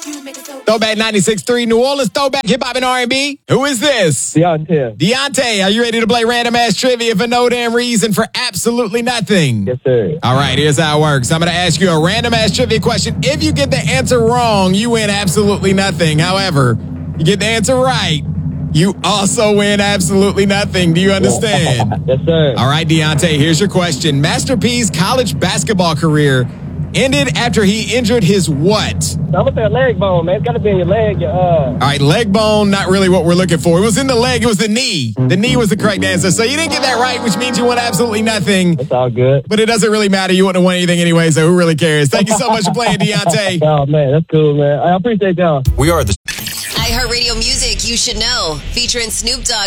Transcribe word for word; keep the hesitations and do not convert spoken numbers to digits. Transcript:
Throwback ninety-six point three New Orleans Throwback Hip Hop and R and B. Who is this? Deontay. Deontay, are you ready to play random ass trivia for no damn reason for absolutely nothing? Yes, sir. All right, here's how it works. I'm going to ask you a random ass trivia question. If you get the answer wrong, you win absolutely nothing. However, you get the answer right, you also win absolutely nothing. Do you understand? Yes, sir. All right, Deontay, here's your question. Master P's college basketball career ended after he injured his what? I'm going to say a leg bone, man. It's got to be in your leg. Your, uh... All right, leg bone, not really what we're looking for. It was in the leg. It was the knee. The knee was the correct answer. So you didn't get that right, which means you won absolutely nothing. It's all good. But it doesn't really matter. You wouldn't have won anything anyway, so who really cares? Thank you so much for playing, Deontay. Oh, man, that's cool, man. I appreciate y'all. We are the iHeartRadio Music You Should Know, featuring Snoop Dogg.